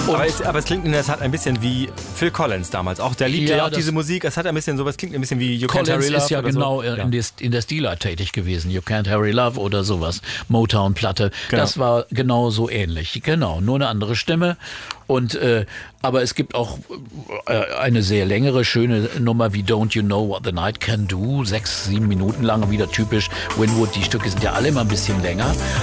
Aber es klingt in der Tat ein bisschen wie Phil Collins damals. Auch der liebte ja auch diese Musik. Es hat ein bisschen sowas, klingt ein bisschen wie You Can't Hurry Love. Collins ist ja oder genau so. in der Stila tätig gewesen. You Can't Hurry Love oder sowas. Motown-Platte. Genau. Das war genau so ähnlich. Genau, nur eine andere Stimme. Und aber es gibt auch eine sehr längere, schöne Nummer wie Don't You Know What the Night Can Do. 6, 7 Minuten lang, wieder typisch Winwood. Die Stücke sind ja alle immer ein bisschen länger.